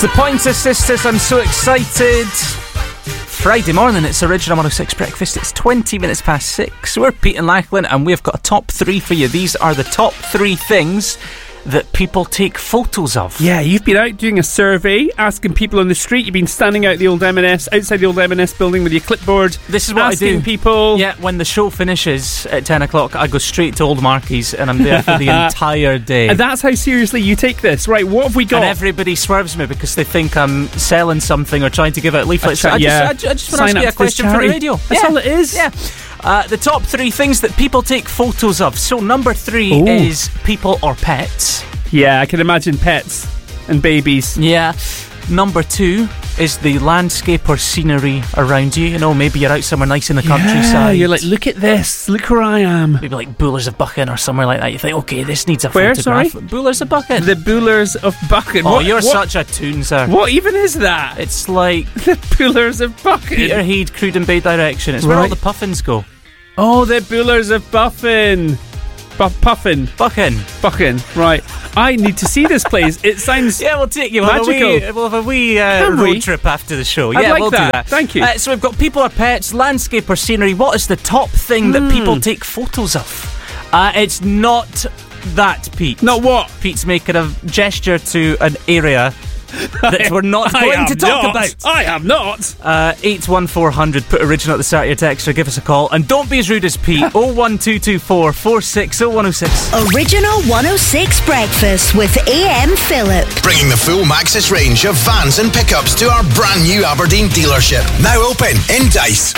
The Pointer Sisters, I'm so excited. Friday morning, it's Original 106 Breakfast. It's 20 minutes past 6. We're Pete and Lachlan, and we've got a top 3 for you. These are the top 3 things that people take photos of. Yeah, you've been out doing a survey, asking people on the street. You've been standing out the old M&S, outside the old M&S building with your clipboard. This is what I do. Asking people. Yeah, when the show finishes at 10 o'clock, I go straight to Old Marquis, and I'm there for the entire day. And that's how seriously you take this. Right, what have we got? And everybody swerves me because they think I'm selling something or trying to give out leaflets. I just want to ask you a question for the radio. That's all it is. Yeah. The top 3 things that people take photos of. So number 3 is people or pets. Yeah, I can imagine pets and babies. Yeah. Number 2 is the landscape or scenery around you. You know, maybe you're out somewhere nice in the countryside. Yeah, you're like, look at this. Look where I am. Maybe like Bullers of Buchan or somewhere like that. You think, okay, this needs a Where, photograph. sorry? Bullers of Buchan. The Bullers of Buchan. Oh, you're such a toon, sir. What even is that? It's like the Bullers of Buchan. Peterhead, Cruden Bay direction. It's where all the puffins go. Oh, the Bullers of Buffin. Buchan. Right. I need to see this place. It sounds we'll take you magical. We'll have a wee road trip after the show. I'd like we'll that. do that. Thank you. So we've got people or pets, landscape or scenery. What is the top thing that people take photos of? It's not that, Pete. Not what? Pete's making a gesture to an area that we're not going to talk about. I am not. 81400, put Original at the start of your text or give us a call. And don't be as rude as Pete. 01224 460106. Original 106 Breakfast with AM Phillip. Bringing the full Maxis range of vans and pickups to our brand new Aberdeen dealership. Now open in Dice.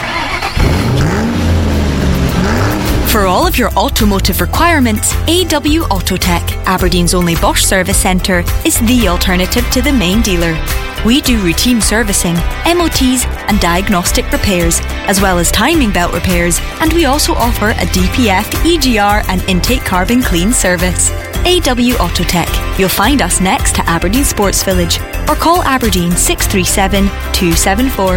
For all of your automotive requirements, AW Autotech, Aberdeen's only Bosch service centre, is the alternative to the main dealer. We do routine servicing, MOTs and diagnostic repairs, as well as timing belt repairs, and we also offer a DPF, EGR and intake carbon clean service. AW Autotech. You'll find us next to Aberdeen Sports Village, or call Aberdeen 637 274.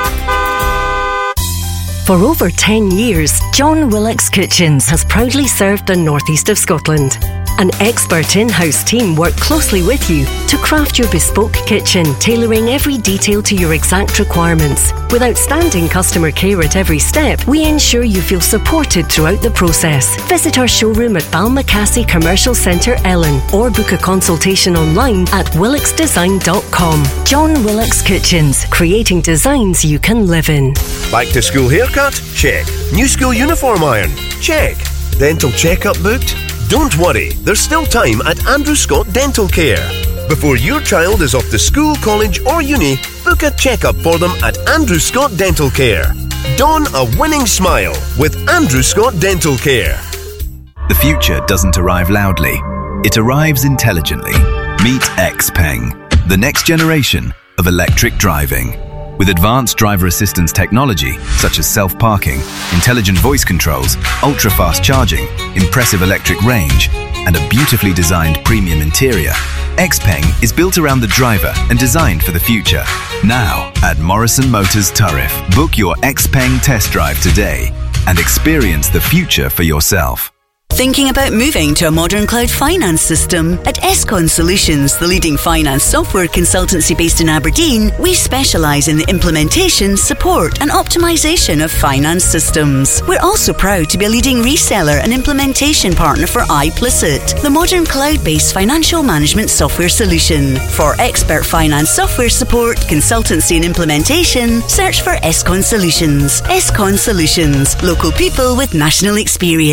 For over 10 years, John Willock's Kitchens has proudly served the northeast of Scotland. An expert in-house team work closely with you to craft your bespoke kitchen, tailoring every detail to your exact requirements. With outstanding customer care at every step, we ensure you feel supported throughout the process. Visit our showroom at Balmacassey Commercial Centre, Ellen, or book a consultation online at willocksdesign.com. John Willock's Kitchens, creating designs you can live in. Back to school haircut? Check. New school uniform iron? Check. Dental checkup booked? Don't worry, there's still time at Andrew Scott Dental Care. Before your child is off to school, college or uni, book a checkup for them at Andrew Scott Dental Care. Don a winning smile with Andrew Scott Dental Care. The future doesn't arrive loudly. It arrives intelligently. Meet XPeng, the next generation of electric driving. With advanced driver assistance technology, such as self-parking, intelligent voice controls, ultra-fast charging, impressive electric range, and a beautifully designed premium interior, XPeng is built around the driver and designed for the future. Now, at Morrison Motors Turriff, book your XPeng test drive today and experience the future for yourself. Thinking about moving to a modern cloud finance system? At Escon Solutions, the leading finance software consultancy based in Aberdeen, we specialise in the implementation, support and optimisation of finance systems. We're also proud to be a leading reseller and implementation partner for iPlicit, the modern cloud-based financial management software solution. For expert finance software support, consultancy and implementation, search for Escon Solutions. Escon Solutions, local people with national experience.